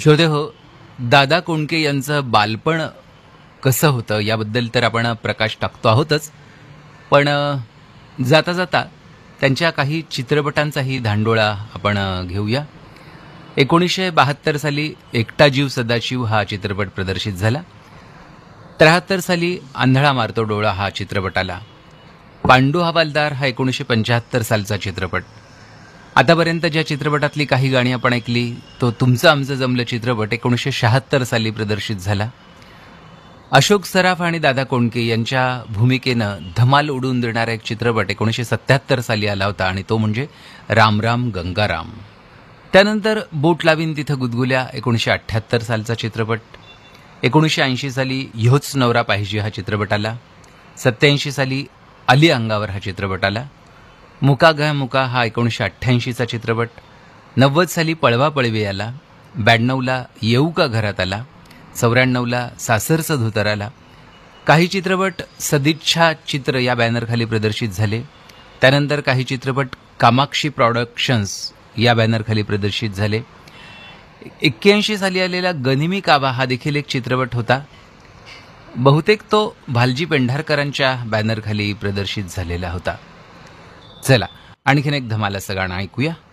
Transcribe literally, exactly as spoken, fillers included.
श्रोते हो, दादा कोंडके यांचं बालपण कसं होतं याबद्दल तर आपण प्रकाश टाकतो आहोतच, पण अ, जाता जाता त्यांच्या काही चित्रपटांचाही धांडोळा आपण अ, घेऊया. एकोणीसशे बहात्तर साली एकटा जीव सदाशिव हा चित्रपट प्रदर्शित झाला. त्र्याहत्तर साली आंधळा मारतो डोळा हा चित्रपट आला. पांडू हवालदार हा एकोणीसशे पंच्याहत्तर सालचा चित्रपट. आतापर्यंत ज्या चित्रपटातली काही गाणी आपण ऐकली तो तुमचं आमचं जमलं चित्रपट एकोणीसशे शहात्तर साली प्रदर्शित झाला. अशोक सराफ आणि दादा कोंडके यांच्या भूमिकेनं धमाल उडवून देणारा एक चित्रपट एकोणीसशे सत्याहत्तर साली आला होता आणि तो म्हणजे राम राम गंगाराम. त्यानंतर बोट लावीन तिथं गुदगुल्या एकोणीसशे अठ्ठ्याहत्तर सालचा चित्रपट. एकोणीसशे ऐंशी साली ह्योच नवरा पाहिजे हा चित्रपट आला. सत्याऐंशी साली अली अंगावर हा चित्रपट आला. मुका ग मुका हा एकोणीसशे अठ्ठ्याऐंशीचा चित्रपट. नव्वद साली पळवा पळवी आला. ब्याण्णवला येऊ का घरात आला. चौऱ्याण्णवला सासरचं धोतर आला. काही चित्रपट सदिच्छा चित्र या बॅनरखाली प्रदर्शित झाले. त्यानंतर काही चित्रपट कामाक्षी प्रॉडक्शन्स या बॅनरखाली प्रदर्शित झाले. एक्क्याऐंशी साली आलेला गनिमी कावा हा देखील एक चित्रपट होता. बहुतेक तो भालजी पेंढारकरांच्या बॅनरखाली प्रदर्शित झालेला होता. चला आणखीन एक धमाल असं गाणं ऐकूया.